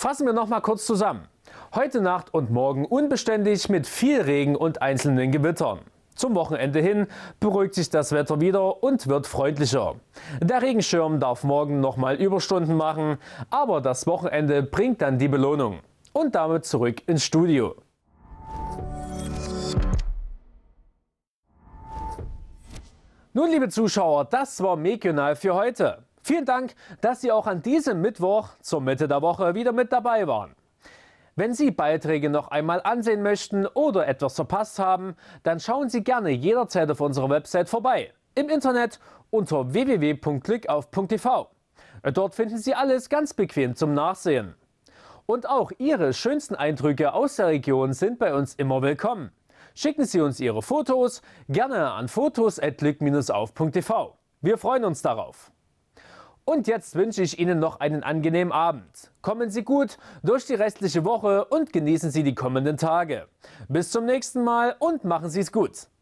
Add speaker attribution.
Speaker 1: Fassen wir noch mal kurz zusammen. Heute Nacht und morgen unbeständig mit viel Regen und einzelnen Gewittern. Zum Wochenende hin beruhigt sich das Wetter wieder und wird freundlicher. Der Regenschirm darf morgen noch mal Überstunden machen, aber das Wochenende bringt dann die Belohnung. Und damit zurück ins Studio. Nun, liebe Zuschauer, das war Megional für heute. Vielen Dank, dass Sie auch an diesem Mittwoch zur Mitte der Woche wieder mit dabei waren. Wenn Sie Beiträge noch einmal ansehen möchten oder etwas verpasst haben, dann schauen Sie gerne jederzeit auf unserer Website vorbei. Im Internet unter www.glückauf.tv. Dort finden Sie alles ganz bequem zum Nachsehen. Und auch Ihre schönsten Eindrücke aus der Region sind bei uns immer willkommen. Schicken Sie uns Ihre Fotos gerne an fotos@glück-auf.tv. Wir freuen uns darauf. Und jetzt wünsche ich Ihnen noch einen angenehmen Abend. Kommen Sie gut durch die restliche Woche und genießen Sie die kommenden Tage. Bis zum nächsten Mal und machen Sie es gut.